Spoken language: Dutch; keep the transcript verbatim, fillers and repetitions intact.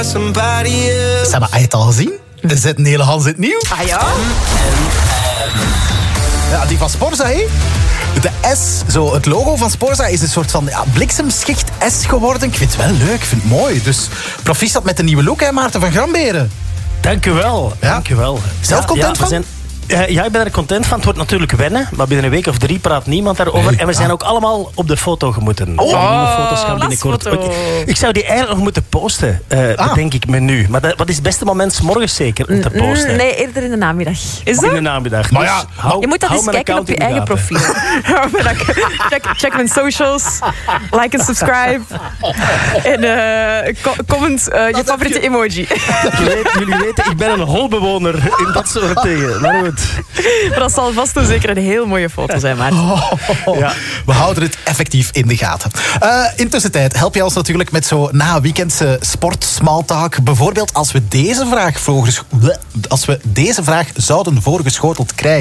for somebody else. Zeg maar, heb je het al gezien? Er zit een hele Hans in het nieuw. Ah ja? Ja, die van Sporza, hé. De S, zo, het logo van Sporza is een soort van ja, bliksemschicht S geworden. Ik vind het wel leuk, ik vind het mooi. Dus proficiat met de nieuwe look, hè, Maarten van Gramberen. Dank u wel. Ja. Dank u wel. Zelf content ja, van? Zijn, uh, ja, ik ben er content van. Het wordt natuurlijk wennen. Maar binnen een week of drie praat niemand daarover. Nee, en we zijn ja. ook allemaal op de foto gemoeten. Oh. Ja, nieuwe foto's gaan binnenkort. lasfoto. Ik, ik zou die eigenlijk nog moeten posten. Uh, Ah. Bedenk ik me nu. Maar dat, wat is het beste moment? 's morgens zeker om te posten. Mm, nee, eerder in de namiddag. Is In dat? de namiddag. Maar ja, Dus hou- Je moet dat hou eens mijn kijken op je account in de eigen gaten. profiel. check, check mijn socials. Like en subscribe. En uh, co- comment uh, je favoriete emoji. Je weet, jullie weten, ik ben een holbewoner in dat soort dingen. Maar goed. Maar dat zal vast en zeker een heel mooie foto zijn, maar. Ja. We houden het effectief in de gaten. Uh, intussen tijd help je ons natuurlijk met zo na weekendse sport smalltalk. Bijvoorbeeld als we deze vraag, voorges- als we deze vraag zouden voorgeschoteld krijgen.